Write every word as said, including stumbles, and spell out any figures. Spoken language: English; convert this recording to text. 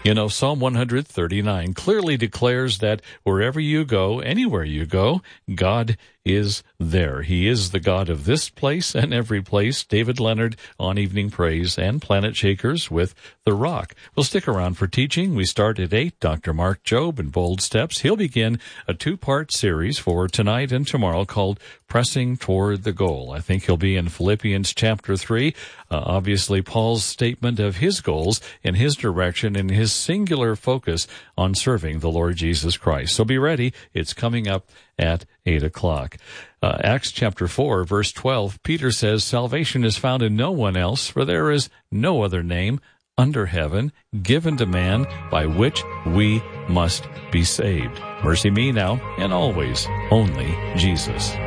You know, Psalm one thirty-nine clearly declares that wherever you go, anywhere you go, God is there. He is the God of this place and every place. David Leonard on Evening Praise and Planet Shakers with The Rock. We'll stick around for teaching. We start at eight. Doctor Mark Jobe in Bold Steps. He'll begin a two-part series for tonight and tomorrow called Pressing Toward the Goal. I think he'll be in Philippians chapter three. Uh, obviously, Paul's statement of his goals and his direction and his singular focus on serving the Lord Jesus Christ. So be ready. It's coming up at eight o'clock. Uh, Acts chapter four, verse twelve, Peter says, "Salvation is found in no one else, for there is no other name under heaven given to man by which we must be saved." Mercy me now and always, only Jesus.